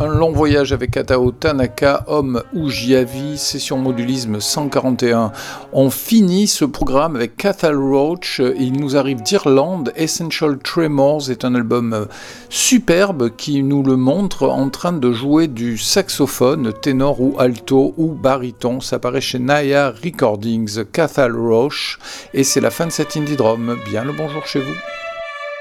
un long voyage avec Atao Tanaka, Homme Ujiavi, session modulisme 141. On finit ce programme avec Cathal Roach. Il nous arrive d'Irlande. Essential Tremors est un album superbe qui nous le montre en train de jouer du saxophone, ténor ou alto ou baryton. Ça apparaît chez Naya Recordings. Cathal Roach. Et c'est la fin de cet Indie Drum. Bien le bonjour chez vous.